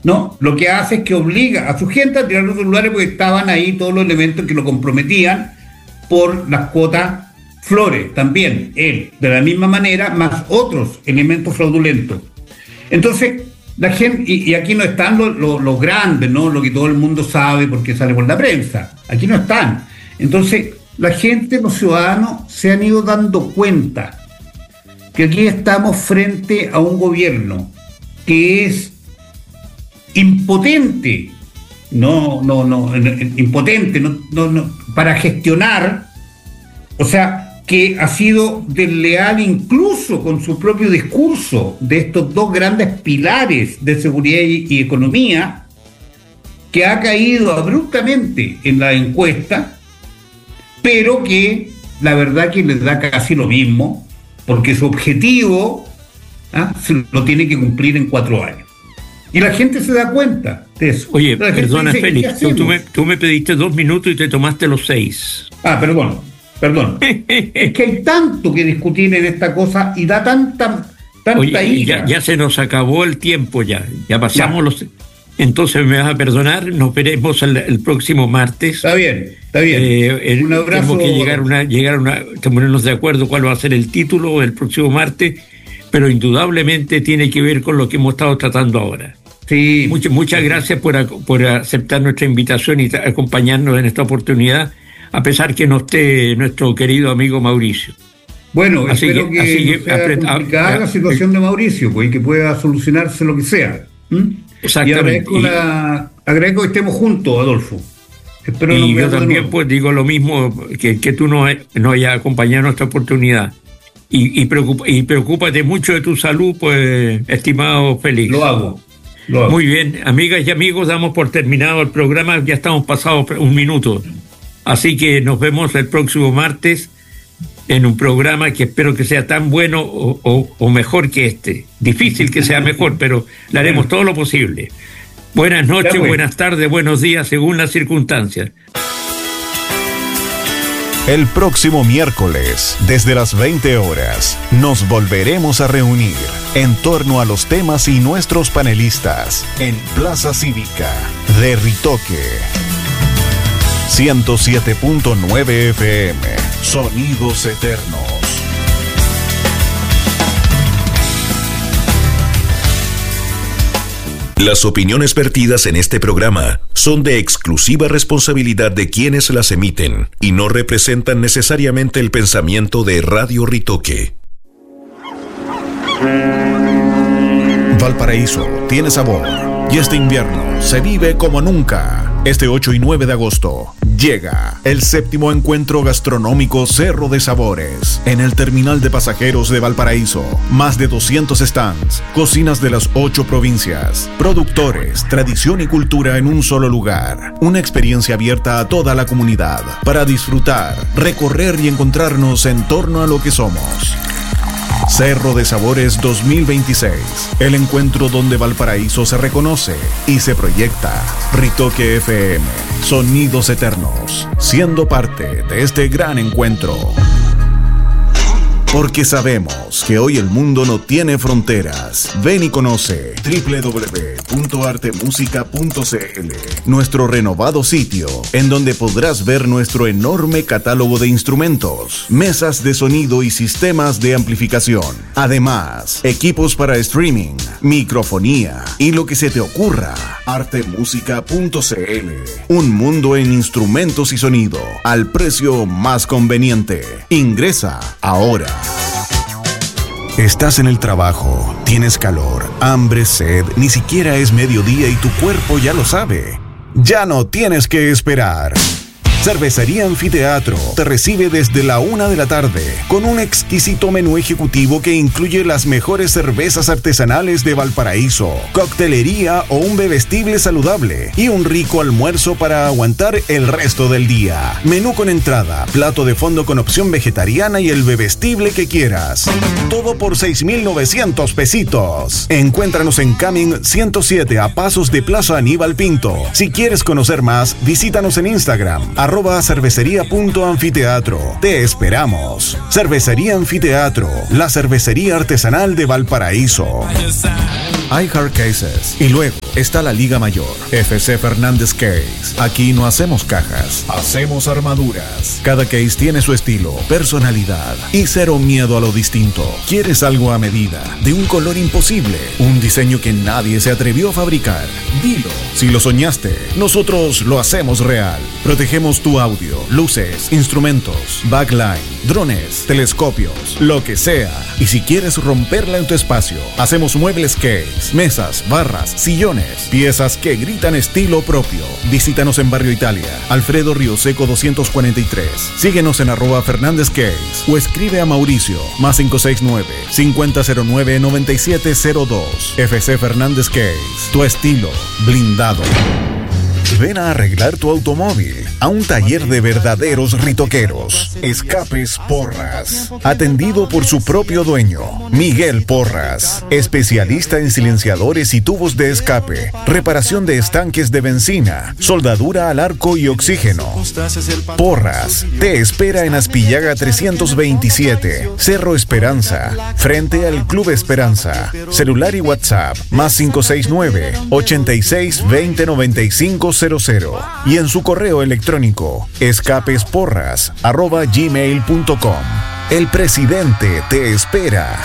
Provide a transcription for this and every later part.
¿no? Lo que hace es que obliga a su gente a tirar los celulares porque estaban ahí todos los elementos que lo comprometían por las cuotas Flores, también él, de la misma manera, más otros elementos fraudulentos. Entonces, la gente, y aquí no están los grandes, ¿no? Lo que todo el mundo sabe porque sale por la prensa, aquí no están. Entonces, la gente, los ciudadanos, se han ido dando cuenta que aquí estamos frente a un gobierno que es impotente, impotente para gestionar, o sea, que ha sido desleal incluso con su propio discurso de estos dos grandes pilares de seguridad y economía, que ha caído abruptamente en la encuesta, pero que la verdad que les da casi lo mismo, porque su objetivo se lo tiene que cumplir en 4 años. Y la gente se da cuenta de eso. Oye, perdona, dice, Félix, tú me pediste 2 minutos y te tomaste los 6. Perdón. Es que hay tanto que discutir en esta cosa y da tanta ira. Ya se nos acabó el tiempo, ya pasamos los... Entonces me vas a perdonar, nos veremos el próximo martes. Está bien. Un abrazo. Tenemos que ponernos de acuerdo cuál va a ser el título el próximo martes, pero indudablemente tiene que ver con lo que hemos estado tratando ahora. Sí. Muchas gracias por aceptar nuestra invitación y acompañarnos en esta oportunidad, a pesar que no esté nuestro querido amigo Mauricio. Bueno, espero que no sea complicada la situación de Mauricio, pues, y que pueda solucionarse lo que sea. Exactamente. Y agradezco que estemos juntos, Adolfo. Espero y yo también pues digo lo mismo, que tú no hayas acompañado en nuestra oportunidad. Y preocúpate mucho de tu salud, pues, estimado Félix. Lo hago. Muy bien, amigas y amigos, damos por terminado el programa, ya estamos pasados 1 minuto. Así que nos vemos el próximo martes en un programa que espero que sea tan bueno o mejor que este. Difícil que sea mejor, pero le haremos todo lo posible. Buenas noches, buenas tardes, buenos días, según las circunstancias. El próximo miércoles, desde las 20 horas, nos volveremos a reunir en torno a los temas y nuestros panelistas en Plaza Cívica de Ritoque. 107.9 FM, Sonidos Eternos. Las opiniones vertidas en este programa son de exclusiva responsabilidad de quienes las emiten y no representan necesariamente el pensamiento de Radio Ritoque. Valparaíso tiene sabor y este invierno se vive como nunca. Este 8 y 9 de agosto llega el 7º encuentro gastronómico Cerro de Sabores en el terminal de pasajeros de Valparaíso. Más de 200 stands, cocinas de las 8 provincias, productores, tradición y cultura en un solo lugar. Una experiencia abierta a toda la comunidad para disfrutar, recorrer y encontrarnos en torno a lo que somos. Cerro de Sabores 2026, el encuentro donde Valparaíso se reconoce y se proyecta. Ritoque FM, Sonidos Eternos, siendo parte de este gran encuentro. Porque sabemos que hoy el mundo no tiene fronteras. Ven y conoce www.artemusica.cl, nuestro renovado sitio, en donde podrás ver nuestro enorme catálogo de instrumentos, mesas de sonido y sistemas de amplificación. Además, equipos para streaming, microfonía y lo que se te ocurra. Artemusica.cl, un mundo en instrumentos y sonido al precio más conveniente. Ingresa ahora. Estás en el trabajo, tienes calor, hambre, sed, ni siquiera es mediodía y tu cuerpo ya lo sabe. Ya no tienes que esperar. Cervecería Anfiteatro te recibe desde la 1 de la tarde con un exquisito menú ejecutivo que incluye las mejores cervezas artesanales de Valparaíso, coctelería o un bebestible saludable y un rico almuerzo para aguantar el resto del día. Menú con entrada, plato de fondo con opción vegetariana y el bebestible que quieras. Todo por 6,900 pesitos. Encuéntranos en Cumming 107 a pasos de Plaza Aníbal Pinto. Si quieres conocer más, visítanos en Instagram @cervecería.anfiteatro. Te esperamos. Cervecería Anfiteatro, la cervecería artesanal de Valparaíso. iHeart Cases. Y luego está la Liga Mayor, FC Fernández Case. Aquí no hacemos cajas, hacemos armaduras. Cada case tiene su estilo, personalidad y cero miedo a lo distinto. ¿Quieres algo a medida, de un color imposible, un diseño que nadie se atrevió a fabricar? Dilo. Si lo soñaste, nosotros lo hacemos real. Protegemos tu audio, luces, instrumentos, backline, drones, telescopios, lo que sea. Y si quieres romperla en tu espacio, hacemos muebles case, mesas, barras, sillones, piezas que gritan estilo propio. Visítanos en Barrio Italia, Alfredo Río Seco 243. Síguenos en @Fernández Case o escribe a Mauricio +569-5009-9702. FC Fernández Case, tu estilo blindado. Ven a arreglar tu automóvil a un taller de verdaderos ritoqueros. Escapes Porras. Atendido por su propio dueño, Miguel Porras. Especialista en silenciadores y tubos de escape, reparación de estanques de benzina, soldadura al arco y oxígeno. Porras te espera en Aspillaga 327, Cerro Esperanza, frente al Club Esperanza. Celular y WhatsApp +569-8620-9500 y en su correo electrónico escapesporras@gmail.com. El presidente te espera.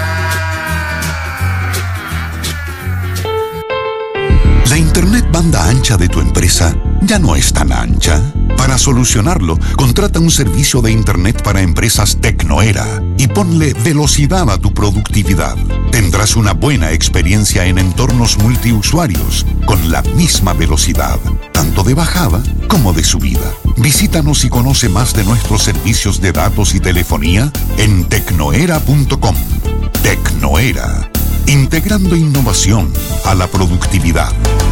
La internet banda ancha de tu empresa ya no es tan ancha. Para solucionarlo, contrata un servicio de internet para empresas Tecnoera y ponle velocidad a tu productividad. Tendrás una buena experiencia en entornos multiusuarios con la misma velocidad, tanto de bajada como de subida. Visítanos y conoce más de nuestros servicios de datos y telefonía en tecnoera.com. Tecnoera, integrando innovación a la productividad.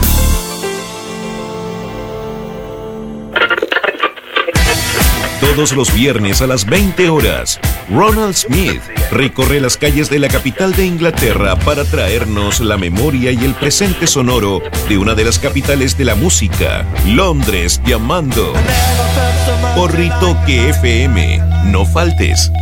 Todos los viernes a las 20 horas, Ronald Smith recorre las calles de la capital de Inglaterra para traernos la memoria y el presente sonoro de una de las capitales de la música, Londres llamando. Por Ritoque FM, no faltes.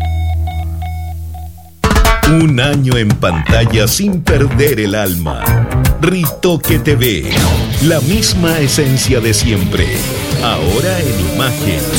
Un año en pantalla sin perder el alma. Ritoque TV, la misma esencia de siempre, ahora en imagen.